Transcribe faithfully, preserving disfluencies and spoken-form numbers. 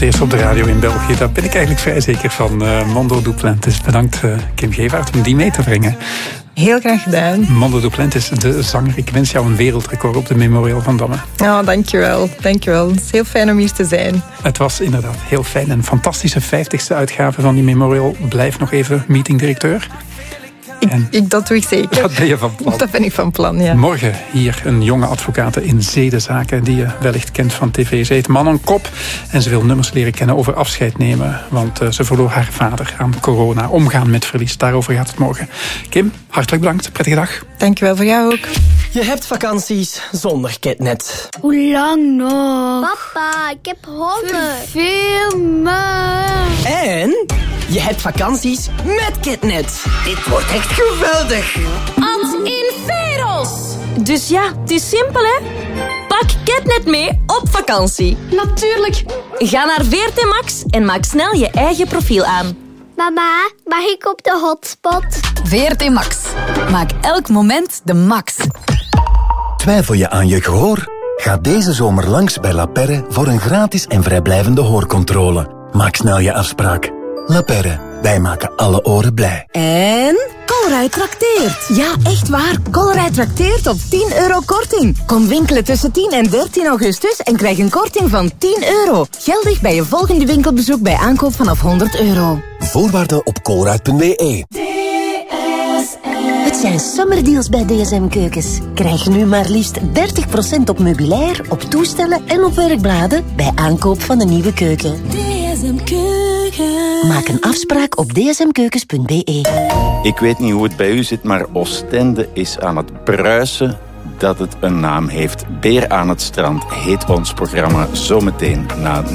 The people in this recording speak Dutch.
het eerst op de radio in België. Daar ben ik eigenlijk vrij zeker van. Uh, Mondo Duplantis. Bedankt uh, Kim Gevaert om die mee te brengen. Heel graag gedaan. Mondo Duplantis, de zanger. Ik wens jou een wereldrecord op de Memorial van Damme. Oh, dankjewel. Dankjewel. Het is heel fijn om hier te zijn. Het was inderdaad heel fijn. Een fantastische vijftigste uitgave van die Memorial. Blijf nog even meetingdirecteur. Ik, ik, dat doe ik zeker. Dat ben je van plan. Dat ben ik van plan, ja. Morgen hier een jonge advocate in zedenzaken die je wellicht kent van tv. Ze heet Manon Kop en ze wil nummers leren kennen over afscheid nemen. Want uh, ze verloor haar vader aan corona. Omgaan met verlies, daarover gaat het morgen. Kim, hartelijk bedankt. Prettige dag. Dankjewel, voor jou ook. Je hebt vakanties zonder Ketnet. Hoe lang nog? Papa, ik heb honger. Veel me. En je hebt vakanties met Ketnet. Dit wordt echt geweldig. Ad in Veros. Dus ja, het is simpel, hè? Pak Ketnet mee op vakantie. Natuurlijk. Ga naar V R T Max en maak snel je eigen profiel aan. Mama, mag ik op de hotspot? V R T Max. Maak elk moment de max. Twijfel je aan je gehoor? Ga deze zomer langs bij La Perre voor een gratis en vrijblijvende hoorcontrole. Maak snel je afspraak. La Perre, wij maken alle oren blij. En Colruyt trakteert. Ja, echt waar. Colruyt trakteert op tien euro korting. Kom winkelen tussen tien en dertien augustus en krijg een korting van tien euro. Geldig bij je volgende winkelbezoek bij aankoop vanaf honderd euro. Voorwaarden op colruyt punt b e. Het zijn summerdeals bij D S M Keukens. Krijg nu maar liefst dertig procent op meubilair, op toestellen en op werkbladen bij aankoop van een nieuwe keuken. D S M Keukens. Maak een afspraak op d s m keukens punt b e. Ik weet niet hoe het bij u zit, maar Oostende is aan het bruisen dat het een naam heeft. Beer aan het strand heet ons programma zometeen na